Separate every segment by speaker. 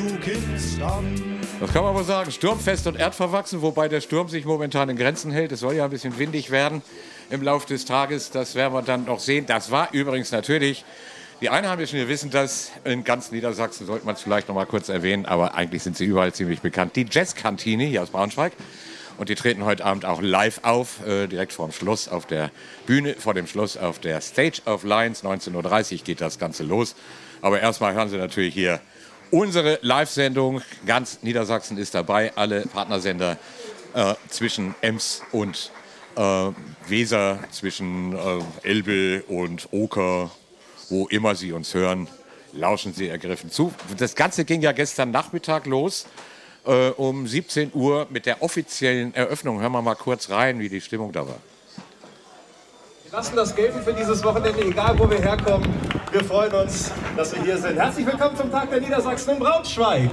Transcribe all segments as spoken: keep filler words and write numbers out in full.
Speaker 1: Das kann man wohl sagen, sturmfest und erdverwachsen, wobei der Sturm sich momentan in Grenzen hält. Es soll ja ein bisschen windig werden im Laufe des Tages, das werden wir dann noch sehen. Das war übrigens natürlich, die Einheimischen, wir wissen das, in ganz Niedersachsen sollte man es vielleicht noch mal kurz erwähnen, aber eigentlich sind sie überall ziemlich bekannt. Die Jazzkantine hier aus Braunschweig. Und die treten heute Abend auch live auf, äh, direkt vor dem Schloss auf der Bühne, vor dem Schloss auf der Stage of Lions. neunzehn Uhr dreißig geht das Ganze los. Aber erstmal hören Sie natürlich hier unsere Live-Sendung. Ganz Niedersachsen ist dabei, alle Partnersender äh, zwischen Ems und äh, Weser, zwischen äh, Elbe und Oker, wo immer Sie uns hören, lauschen Sie ergriffen zu. Das Ganze ging ja gestern Nachmittag los. Uh, um siebzehn Uhr mit der offiziellen Eröffnung. Hören wir mal kurz rein, wie die Stimmung da war.
Speaker 2: Wir lassen das gelten für dieses Wochenende, egal wo wir herkommen. Wir freuen uns, dass wir hier sind. Herzlich willkommen zum Tag der Niedersachsen in Braunschweig.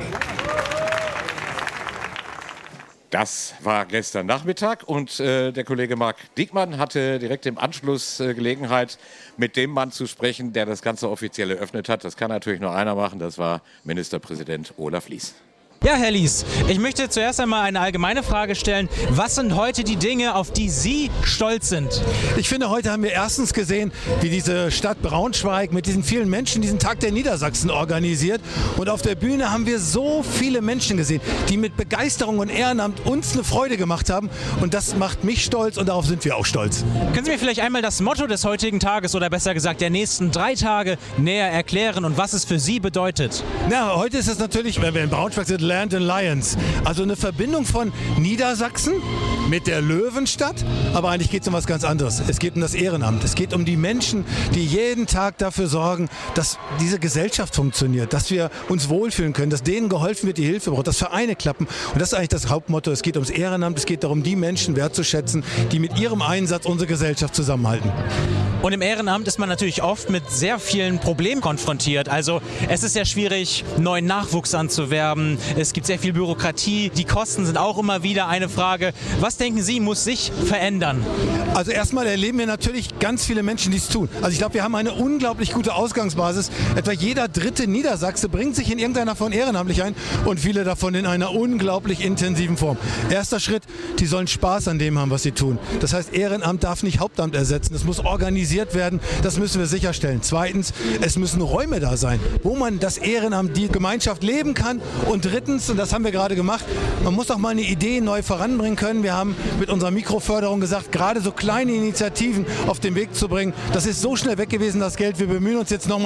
Speaker 1: Das war gestern Nachmittag und äh, der Kollege Marc Diekmann hatte direkt im Anschluss äh, Gelegenheit, mit dem Mann zu sprechen, der das Ganze offiziell eröffnet hat. Das kann natürlich nur einer machen, das war Ministerpräsident Olaf Lies.
Speaker 3: Ja, Herr Lies, ich möchte zuerst einmal eine allgemeine Frage stellen. Was sind heute die Dinge, auf die Sie stolz sind?
Speaker 4: Ich finde, heute haben wir erstens gesehen, wie diese Stadt Braunschweig mit diesen vielen Menschen diesen Tag der Niedersachsen organisiert. Und auf der Bühne haben wir so viele Menschen gesehen, die mit Begeisterung und Ehrenamt uns eine Freude gemacht haben. Und das macht mich stolz und darauf sind wir auch stolz.
Speaker 3: Können Sie mir vielleicht einmal das Motto des heutigen Tages oder besser gesagt der nächsten drei Tage näher erklären und was es für Sie bedeutet?
Speaker 4: Na, heute ist es natürlich, wenn wir in Braunschweig sind, Land and Lions. Also eine Verbindung von Niedersachsen mit der Löwenstadt. Aber eigentlich geht es um was ganz anderes. Es geht um das Ehrenamt. Es geht um die Menschen, die jeden Tag dafür sorgen, dass diese Gesellschaft funktioniert, dass wir uns wohlfühlen können, dass denen geholfen wird, die Hilfe braucht, dass Vereine klappen. Und das ist eigentlich das Hauptmotto. Es geht ums Ehrenamt. Es geht darum, die Menschen wertzuschätzen, die mit ihrem Einsatz unsere Gesellschaft zusammenhalten.
Speaker 3: Und im Ehrenamt ist man natürlich oft mit sehr vielen Problemen konfrontiert. Also es ist sehr schwierig, neuen Nachwuchs anzuwerben. Es gibt sehr viel Bürokratie. Die Kosten sind auch immer wieder eine Frage. Was denken Sie, muss sich verändern?
Speaker 4: Also erstmal erleben wir natürlich ganz viele Menschen, die es tun. Also ich glaube, wir haben eine unglaublich gute Ausgangsbasis. Etwa jeder dritte Niedersachse bringt sich in irgendeiner Form ehrenamtlich ein und viele davon in einer unglaublich intensiven Form. Erster Schritt, die sollen Spaß an dem haben, was sie tun. Das heißt, Ehrenamt darf nicht Hauptamt ersetzen. Es muss organisiert werden. Das müssen wir sicherstellen. Zweitens, es müssen Räume da sein, wo man das Ehrenamt, die Gemeinschaft leben kann. Und drittens, und das haben wir gerade gemacht, man muss auch mal eine Idee neu voranbringen können. Wir haben mit unserer Mikroförderung gesagt, gerade so kleine Initiativen auf den Weg zu bringen, das ist so schnell weg gewesen, das Geld. Wir bemühen uns jetzt nochmal